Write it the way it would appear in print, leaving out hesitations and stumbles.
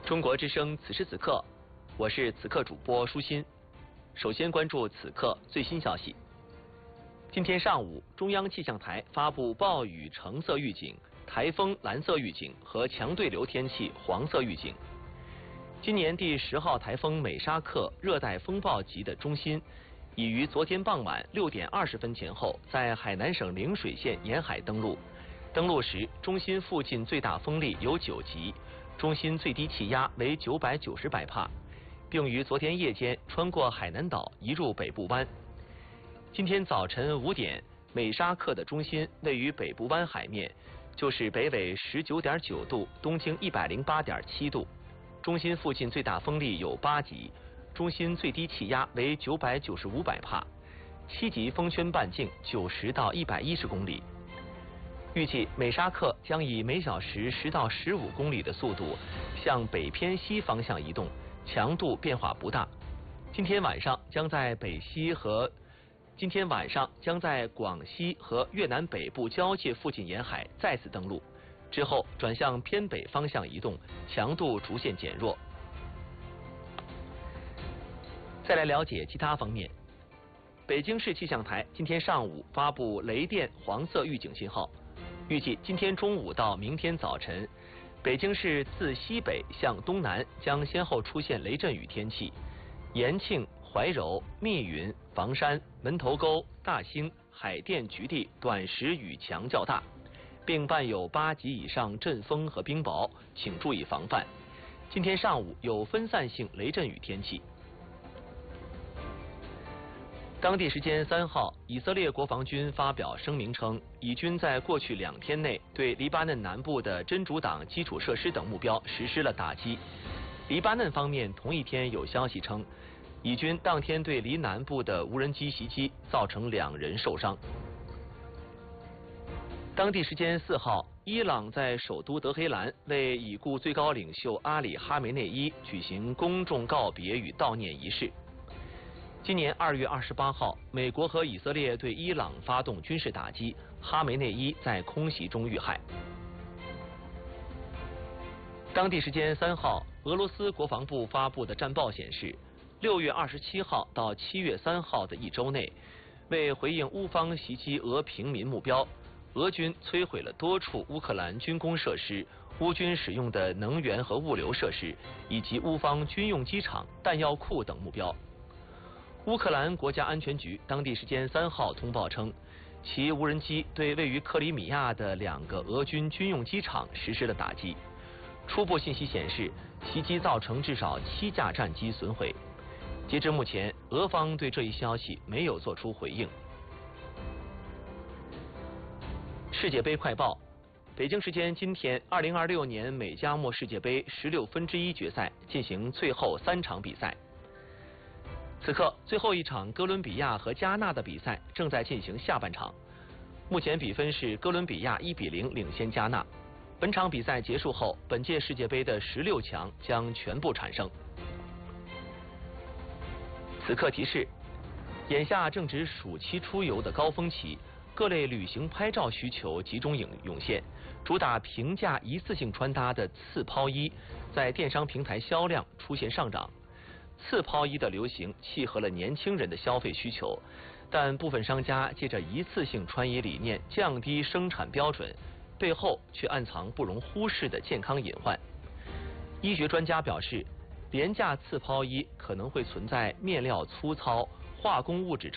中国之声此时此刻，我是此刻主播舒心。首先关注此刻最新消息。今天上午，中央气象台发布暴雨橙色预警、台风蓝色预警和强对流天气黄色预警。今年第10号台风美沙克热带风暴级的中心，已于昨天傍晚6点20分前后在海南省陵水县沿海登陆。登陆时，中心附近最大风力有9级，中心最低气压为990百帕，并于昨天夜间穿过海南岛移入北部湾。今天早晨5点，美沙克的中心位于北部湾海面，就是北纬19.9度，东经108.7度。中心附近最大风力有8级，中心最低气压为995百帕，7级风圈半径90到110公里。预计美沙克将以每小时10到15公里的速度向北偏西方向移动，强度变化不大。今天晚上将在广西和越南北部交界附近沿海再次登陆，之后转向偏北方向移动，强度逐渐减弱。再来了解其他方面。北京市气象台今天上午发布雷电黄色预警信号，预计今天中午到明天早晨，北京市自西北向东南将先后出现雷阵雨天气，延庆、怀柔、密云、房山、门头沟、大兴、海淀、菊地短时雨强较大，并伴有8级以上阵风和冰雹，请注意防范。今天上午有分散性雷阵雨天气。当地时间3号，以色列国防军发表声明称，以军在过去2天内对黎巴嫩南部的真主党基础设施等目标实施了打击。黎巴嫩方面同一天有消息称，以军当天对黎南部的无人机袭击，造成2人受伤。当地时间4号，伊朗在首都德黑兰为已故最高领袖阿里·哈梅内伊举行公众告别与悼念仪式。今年2月28号，美国和以色列对伊朗发动军事打击，哈梅内伊在空袭中遇害。当地时间3号，俄罗斯国防部发布的战报显示，6月27号到7月3号的1周内，为回应乌方袭击俄平民目标，俄军摧毁了多处乌克兰军工设施、乌军使用的能源和物流设施，以及乌方军用机场、弹药库等目标。乌克兰国家安全局当地时间3号通报称，其无人机对位于克里米亚的2个俄军军用机场实施了打击。初步信息显示，袭击造成至少7架战机损毁。截至目前，俄方对这一消息没有做出回应。世界杯快报：北京时间今天，2026年美加墨世界杯16分之1决赛进行最后3场比赛。此刻，最后一场哥伦比亚和加纳的比赛正在进行下半场。目前比分是哥伦比亚1比0领先加纳。本场比赛结束后，本届世界杯的16强将全部产生。此刻提示：眼下正值暑期出游的高峰期，各类旅行拍照需求集中涌现，主打平价一次性穿搭的次抛衣在电商平台销量出现上涨。次抛衣的流行契合了年轻人的消费需求，但部分商家借着一次性穿衣理念降低生产标准，背后却暗藏不容忽视的健康隐患。医学专家表示，廉价次抛衣可能会存在面料粗糙、化工物质